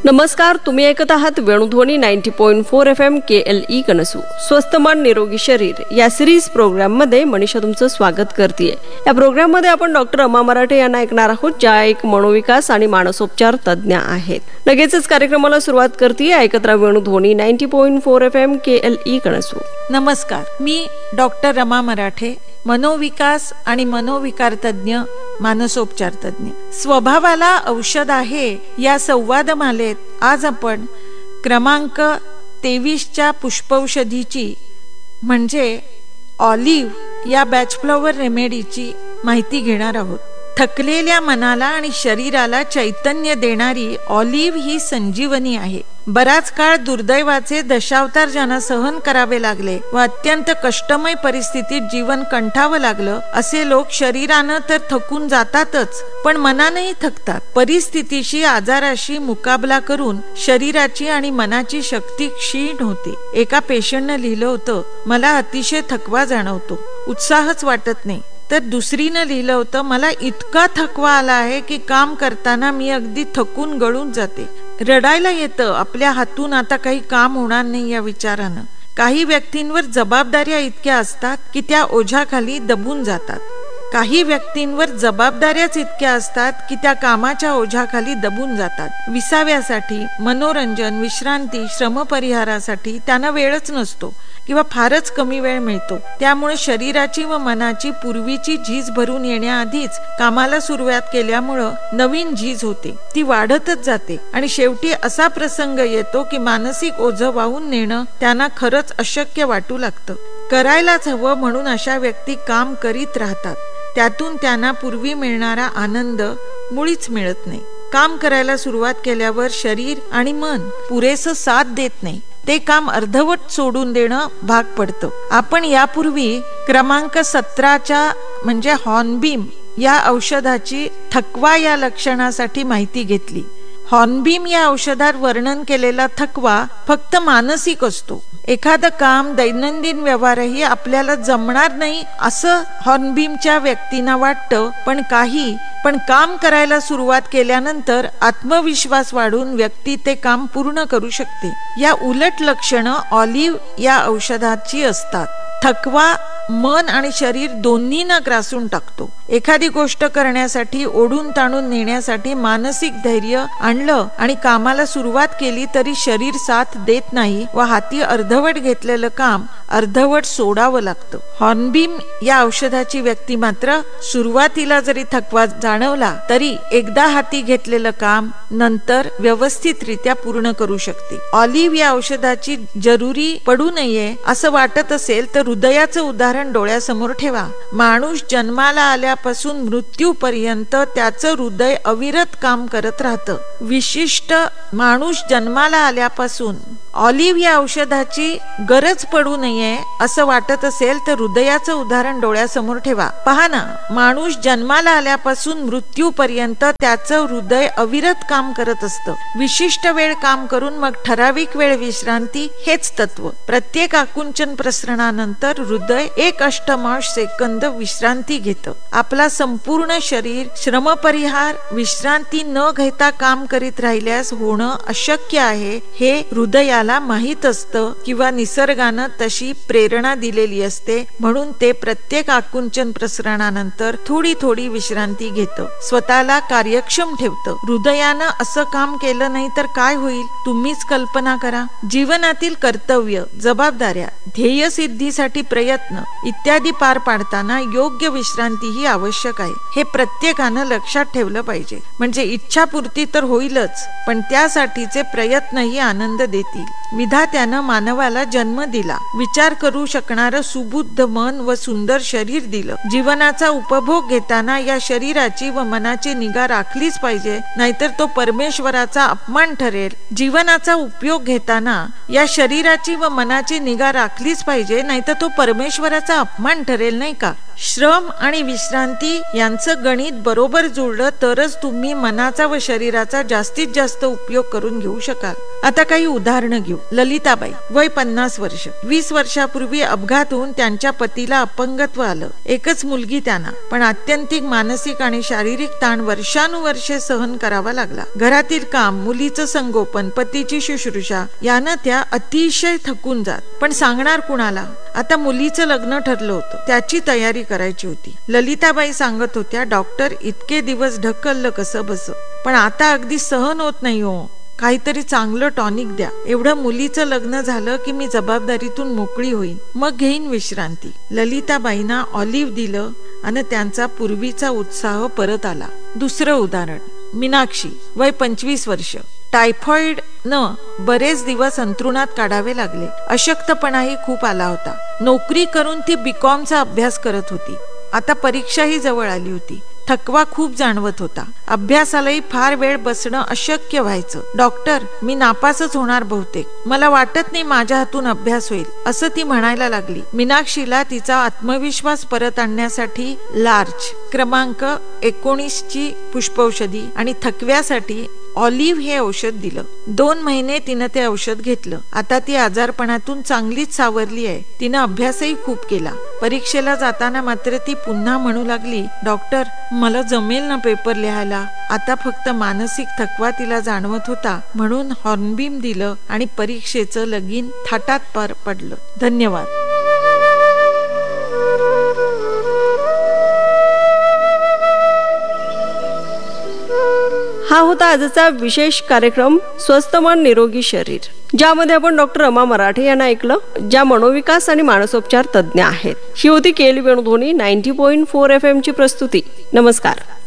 नमस्कार, तुम्ही ऐकत आहात वेणुध्वनी 90.4 FM KLE कनसू. स्वस्थ मन निरोगी शरीर या सिरीज प्रोग्राम मध्ये मनीषा तुमचं स्वागत करतेय. या प्रोग्राम मध्ये आपण डॉक्टर रमा मराठे यांना ऐकणार आहोत, ज्या एक मनोविकास आणि मानसोपचार तज्ज्ञ आहेत. लगेचच कार्यक्रमाला सुरुवात करतेय. ऐकत राहा वेणुध्वनी 90.4 FM KLE कनसू. नमस्कार, मी डॉक्टर रमा मराठे, मनोविकास आणि मनोविकार तज्ज्ञ, मानसोपचार तज्ज्ञ. स्वभावाला औषध आहे या संवादमालेत आज आपण क्रमांक 23च्या पुष्पौषधीची म्हणजे ऑलिव्ह या बॅचफ्लॉवर रेमेडीची माहिती घेणार आहोत. थकलेल्या मनाला आणि शरीराला चैतन्य देणारी ऑलिव्ह ही संजीवनी आहे. बराच काळ दुर्दैवाचे दशावतार ज्यांना सहन करावे लागले व अत्यंत कष्टमय परिस्थितीत जीवन कंठावं लागलं, असे लोक शरीरानं तर थकून जातातच, पण मनानंही थकतात. परिस्थितीशी, आजाराशी मुकाबला करून शरीराची आणि मनाची शक्ती क्षीण होते. एका पेशंटनं लिहिलं होतं, मला अतिशय थकवा जाणवतो, उत्साहच वाटत नाही. तर दुसरीनं लिहिलं होतं, मला इतका थकवा आला आहे की काम करताना मी अगदी थकून गळून जाते. रडायला येतं, आपल्या हातून आता काही काम होणार नाही या विचारानं. काही व्यक्तींवर जबाबदाऱ्या इतक्या असतात की त्या ओझ्याखाली दबून जातात. काही व्यक्तींवर जबाबदाऱ्याच इतक्या असतात की त्या कामाच्या ओझ्याखाली दबून जातात. विसाव्यासाठी, मनोरंजन, विश्रांती, श्रमपरिहारासाठी त्यांना वेळच नसतो किंवा फारच कमी वेळ मिळतो. त्यामुळे शरीराची व मनाची पूर्वीची झीज भरून येण्याआधीच कामाला सुरुवात केल्यामुळं नवीन झीज होते, ती वाढतच जाते आणि शेवटी असा प्रसंग येतो की मानसिक ओझं वाहून नेणं त्यांना खरंच अशक्य वाटू लागतं. करायलाच हवं म्हणून अशा व्यक्ती काम करीत राहतात. त्यातून त्यांना पूर्वी मिळणारा आनंद मुळीच मिळत नाही. काम करायला सुरुवात केल्यावर शरीर आणि मन पुरेसं साथ देत नाही. ते काम अर्धवट सोडून देणं भाग पडतं. आपण यापूर्वी क्रमांक 17च्या म्हणजे हॉर्नबीम या औषधाची थकवा या लक्षणासाठी माहिती घेतली. हॉर्नबीम या औषधात वर्णन केलेला थकवा फक्त मानसिक असतो. एखादं काम, दैनंदिन व्यवहारही आपल्याला जमणार नाही असं हॉर्नबीमच्या व्यक्तींना वाटतं, पण काम करायला सुरुवात केल्यानंतर आत्मविश्वास वाढून व्यक्ती ते काम पूर्ण करू शकते. या उलट लक्षणं ऑलिव्ह या औषधाची असतात. थकवा मन आणि शरीर दोन्हींना ग्रासून टाकतो. एखादी गोष्ट करण्यासाठी, ओढून ताणून नेण्यासाठी मानसिक धैर्य आणलं आणि कामाला सुरुवात केली तरी शरीर साथ देत नाही व हाती अर्धवट घेतलेलं काम अर्धवट सोडावं लागतं. हॉर्नबीम या औषधाची व्यक्ती मात्र सुरुवातीला जरी थकवा जाणवला तरी एकदा हाती घेतलेलं काम नंतर व्यवस्थितरित्या पूर्ण करू शकते. ऑलिव्ह या औषधाची जरुरी पडू नये असं वाटत असेल तर हृदयाचं उदाहरण डोळ्यासमोर ठेवा. माणूस जन्माला आल्यापासून मृत्यूपर्यंत त्याचं हृदय अविरत काम करत राहतं. विशिष्ट माणूस जन्माला आल्यापासून ऑलिव्ह या औषधाची गरज पडू नये असं वाटत असेल तर हृदयाचं उदाहरण डोळ्यासमोर ठेवा. पहा ना, माणूस जन्माला आल्यापासून मृत्यूपर्यंत त्याचं हृदय अविरत काम करत असतं. विशिष्ट वेळ काम करून मग ठराविक वेळ विश्रांती, हेच तत्व. प्रत्येक आकुंचन प्रसरणानंतर हृदय 1/8 सेकंद विश्रांती घेतं. आपला संपूर्ण शरीर श्रमपरिहार, विश्रांती न घेता काम करीत राहिल्यास होणं अशक्य आहे हे हृदयाला माहित असतं किंवा निसर्गानं तशी प्रेरणा दिलेली असते. म्हणून ते प्रत्येक आकुंचन प्रसरणानंतर थोडी थोडी विश्रांती घेतं, स्वतःला कार्यक्षम ठेवतं. हृदयानं असं काम केलं नाही तर काय होईल, तुम्हीच कल्पना करा. जीवनातील कर्तव्य, जबाबदाऱ्या, ध्येय सिद्धीसाठी प्रयत्न इत्यादी पार पाडताना योग्य विश्रांती ही आवश्यक आहे. हे प्रत्येकानं लक्षात ठेवलं पाहिजे. म्हणजे इच्छापूर्ती तर होईलच, पण त्यासाठीचे प्रयत्नही आनंद देतील. विधात्यानं मानवाला जन्म दिला, विचार करू शकणारं सुबुद्ध मन व सुंदर शरीर दिलं. जीवनाचा उपभोग घेताना या शरीराची व मनाची निगा राखलीच पाहिजे, नाहीतर तो परमेश्वराचा अपमान ठरेल. जीवनाचा उपयोग घेताना या शरीराची व मनाची निगा राखलीच पाहिजे, नाहीतर तो परमेश्वराचा अपमान ठरेल, नाही का? श्रम आणि विश्रांती यांचं गणित बरोबर जुळलं तरच तुम्ही मनाचा व शरीराचा जास्तीत जास्त उपयोग करून घेऊ शकाल. आता काही उदाहरणं घेऊ. ललिताबाई, वय 50 वर्ष. 20 वर्षापूर्वी अपघात होऊन त्यांच्या पतीला अपंगत्व आलं. एकच मुलगी त्यांना, पण आत्यंतिक मानसिक आणि शारीरिक ताण वर्षानुवर्षे सहन करावा लागला. घरातील काम, मुलीचं संगोपन, पतीची शुश्रूषा यानं त्या अतिशय थकून जात. पण सांगणार कुणाला? आता मुलीचं लग्न ठरलं होतं, त्याची तयारी करायची होती. ललिताबाई सांगत होत्या, डॉक्टर इतके दिवस ढकललं कसं बस, पण आता अगदी सहन होत नाही हो. काहीतरी चांगलं टॉनिक द्या. एवढं मुलीचं लग्न झालं की मी जबाबदारीतून मोकळी होईन, मग घेईन विश्रांती. ललिताबाईंना ऑलिव्ह दिलं आणि त्यांचा पूर्वीचा उत्साह परत आला. दुसरं उदाहरण, मीनाक्षी, वय 25 वर्ष. टायफॉइड न बरेच दिवस अंथरुणात काढावे लागले. अशक्तपणाही खूप आला होता. नोकरी करून ती बीकॉमचा अभ्यास करत होती. आता परीक्षाही जवळ आली होती. थकवा खूप जाणवत होता. अभ्यासालाही फार वेळ बसणं अशक्य व्हायचं. डॉक्टर, मी नापासच होणार बहुतेक, मला वाटत नाही माझ्या हातून अभ्यास होईल, असं ती म्हणायला लागली. मीनाक्षीला तिचा आत्मविश्वास परत आणण्यासाठी लार्ज क्रमांक 19 ची पुष्पौषधी आणि थकव्यासाठी ऑलिव्ह हे औषध दिलं. 2 महिने तिनं ते औषध घेतलं. आता ती आजारपणातून चांगलीच सावरली आहे. तिनं अभ्यासही खूप केला. परीक्षेला जाताना मात्र ती पुन्हा म्हणू लागली, डॉक्टर, मला जमेल ना पेपर लिहायला. आता फक्त मानसिक थकवा तिला जाणवत होता, म्हणून हॉर्नबीम दिलं आणि परीक्षेचं लगीन थाटात पार पडलं. धन्यवाद. हा होता आजचा विशेष कार्यक्रम स्वस्थ मन निरोगी शरीर, ज्यामध्ये आपण डॉक्टर रमा मराठे यांना ऐकलं, ज्या मनोविकास आणि मानसोपचार तज्ज्ञ आहेत. ही होती KL वेणुध्वनी 90.4 FM ची प्रस्तुती. नमस्कार.